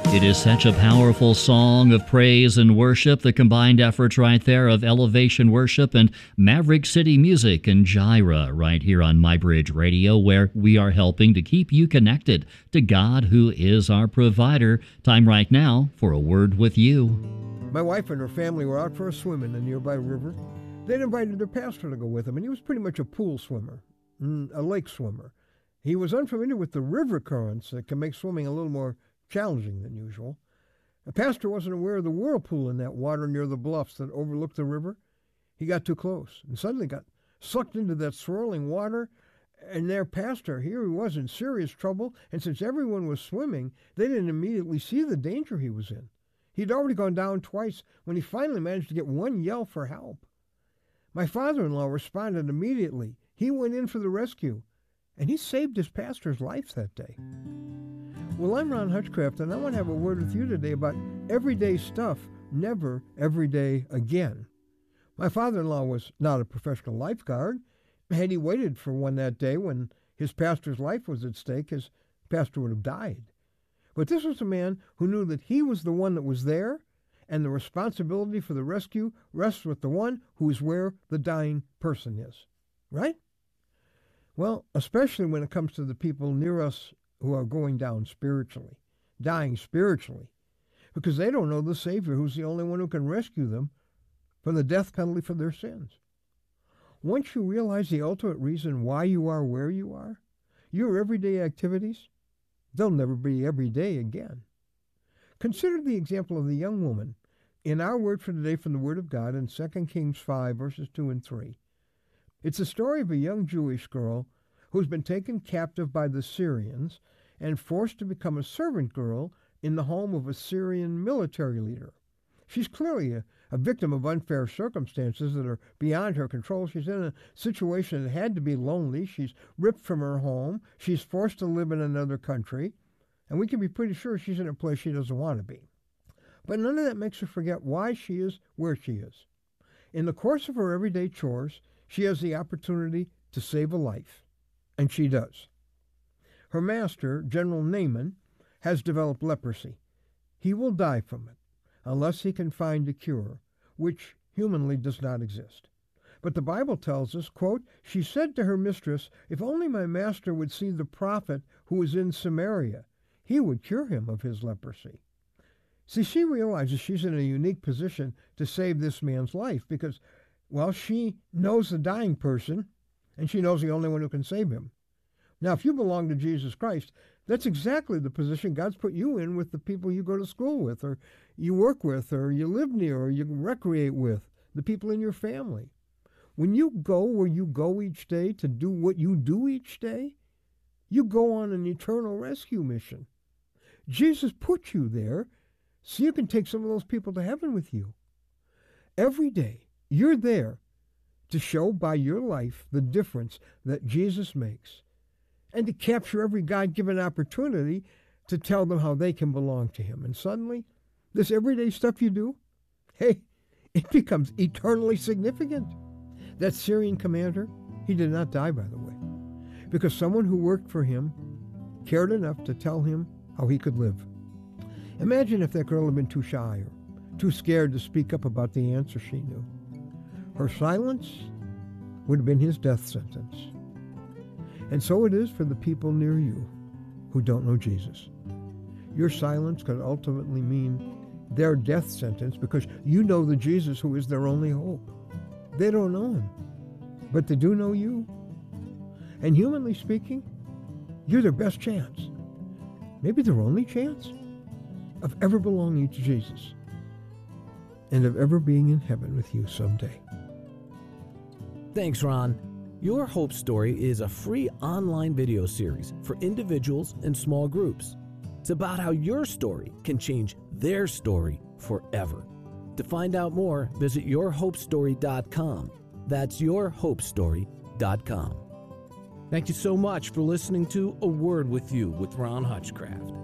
It is such a powerful song of praise and worship, the combined efforts right there of Elevation Worship and Maverick City Music and Jireh right here on MyBridge Radio, where we are helping to keep you connected to God, who is our provider. Time right now for A Word with You. My wife and her family were out for a swim in a nearby river. They'd invited their pastor to go with them, and he was pretty much a pool swimmer, a lake swimmer. He was unfamiliar with the river currents that can make swimming a little more challenging than usual. The pastor wasn't aware of the whirlpool in that water near the bluffs that overlooked the river. He got too close and suddenly got sucked into that swirling water, and their pastor, here he was in serious trouble, and since everyone was swimming, they didn't immediately see the danger he was in. He'd already gone down twice when he finally managed to get one yell for help. My father-in-law responded immediately. He went in for the rescue, and he saved his pastor's life that day. Well, I'm Ron Hutchcraft, and I want to have a word with you today about everyday stuff, never every day again. My father-in-law was not a professional lifeguard. Had he waited for one that day when his pastor's life was at stake, his pastor would have died. But this was a man who knew that he was the one that was there, and the responsibility for the rescue rests with the one who is where the dying person is. Right? Well, especially when it comes to the people near us who are going down spiritually, dying spiritually, because they don't know the Savior who's the only one who can rescue them from the death penalty for their sins. Once you realize the ultimate reason why you are where you are, your everyday activities, they'll never be every day again. Consider the example of the young woman in our word for today from the Word of God in 2 Kings 5, verses 2 and 3. It's the story of a young Jewish girl who's been taken captive by the Syrians and forced to become a servant girl in the home of a Syrian military leader. She's clearly a victim of unfair circumstances that are beyond her control. She's in a situation that had to be lonely. She's ripped from her home. She's forced to live in another country. And we can be pretty sure she's in a place she doesn't want to be. But none of that makes her forget why she is where she is. In the course of her everyday chores, she has the opportunity to save a life. And she does. Her master, General Naaman, has developed leprosy. He will die from it unless he can find a cure, which humanly does not exist. But the Bible tells us, quote, she said to her mistress, if only my master would see the prophet who is in Samaria, he would cure him of his leprosy. See, she realizes she's in a unique position to save this man's life because, well, she knows the dying person, and she knows the only one who can save him. Now, if you belong to Jesus Christ, that's exactly the position God's put you in with the people you go to school with, or you work with, or you live near, or you recreate with, the people in your family. When you go where you go each day to do what you do each day, you go on an eternal rescue mission. Jesus put you there so you can take some of those people to heaven with you. Every day, you're there to show by your life the difference that Jesus makes, and to capture every God-given opportunity to tell them how they can belong to him. And suddenly, this everyday stuff you do, hey, it becomes eternally significant. That Syrian commander, he did not die, by the way, because someone who worked for him cared enough to tell him how he could live. Imagine if that girl had been too shy or too scared to speak up about the answer she knew. Her silence would have been his death sentence. And so it is for the people near you who don't know Jesus. Your silence could ultimately mean their death sentence because you know the Jesus who is their only hope. They don't know him, but they do know you. And humanly speaking, you're their best chance, maybe their only chance, of ever belonging to Jesus and of ever being in heaven with you someday. Thanks, Ron. Your Hope Story is a free online video series for individuals and small groups. It's about how your story can change their story forever. To find out more, visit yourhopestory.com. That's yourhopestory.com. Thank you so much for listening to A Word with You with Ron Hutchcraft.